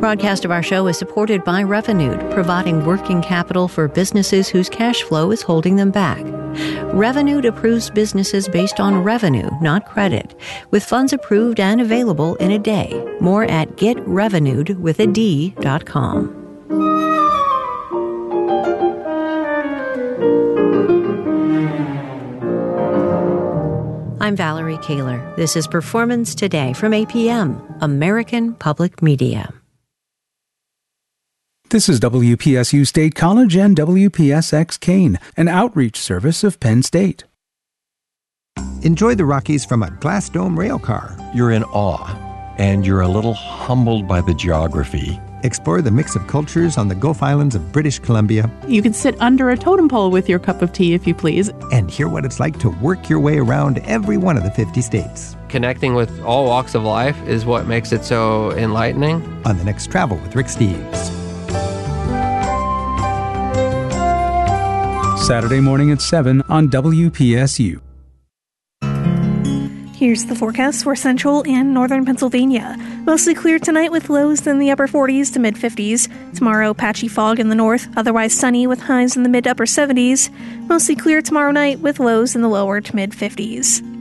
broadcast of our show is supported by Revolut, providing working capital for businesses whose cash flow is holding them back. Revolut approves businesses based on revenue, not credit, with funds approved and available in a day. More at getrevolut.com. I'm Valerie Kaler. This is Performance Today from APM, American Public Media. This is WPSU State College and WPSX Kane, an outreach service of Penn State. Enjoy the Rockies from a Glass Dome rail car. You're in awe, and you're a little humbled by the geography. Explore the mix of cultures on the Gulf Islands of British Columbia. You can sit under a totem pole with your cup of tea if you please. And hear what it's like to work your way around every one of the 50 states. Connecting with all walks of life is what makes it so enlightening. On the next Travel with Rick Steves. Saturday morning at 7 on WPSU. Here's the forecast for central and northern Pennsylvania. Mostly clear tonight with lows in the upper 40s to mid-50s. Tomorrow, patchy fog in the north, otherwise sunny with highs in the mid-upper 70s. Mostly clear tomorrow night with lows in the lower to mid-50s.